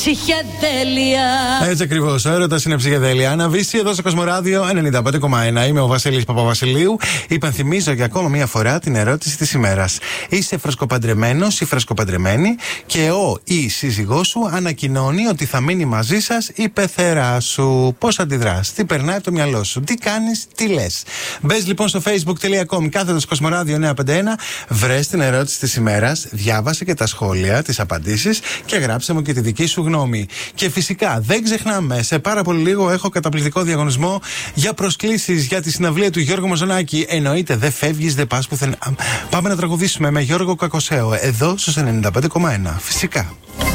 Ψυχεδέλεια. Έτσι ακριβώς. Ο έρωτας είναι ψυχεδέλεια. Αναβήσει εδώ στο Κοσμοράδιο 95,1. Είμαι ο Βασίλης Παπαβασιλείου. Υπενθυμίζω για ακόμα μία φορά την ερώτηση της ημέρας. Είσαι φρεσκοπαντρεμένος ή φρεσκοπαντρεμένη και η σύζυγός σου ανακοινώνει ότι θα μείνει μαζί σας η πεθερά σου. Πώς αντιδράς, τι περνάει από το μυαλό σου, τι κάνεις, τι λες. Μπες λοιπόν στο facebook.com/κάθετος Κοσμοράδιο 951. Βρες την ερώτηση της ημέρας, διάβασε και τα σχόλια, τις απαντήσεις και γράψε μου και τη δική σου γνώμη. Και φυσικά δεν ξεχνάμε, σε πάρα πολύ λίγο έχω καταπληκτικό διαγωνισμό για προσκλήσεις για τη συναυλία του Γιώργου Μαζονάκη. Εννοείται, δεν φεύγεις, δεν πας πουθενά. Πάμε να τραγουδήσουμε με Γιώργο Κακοσέο εδώ στους 95,1. Φυσικά.